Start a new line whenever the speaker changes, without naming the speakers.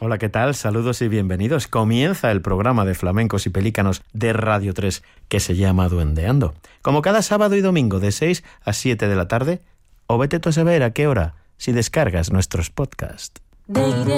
Hola, ¿qué tal? Saludos y bienvenidos. Comienza el programa de flamencos y pelícanos de Radio 3 que se llama Duendeando. Como cada sábado y domingo de 6 a 7 de la tarde, o vete tú a saber a qué hora si descargas nuestros podcasts.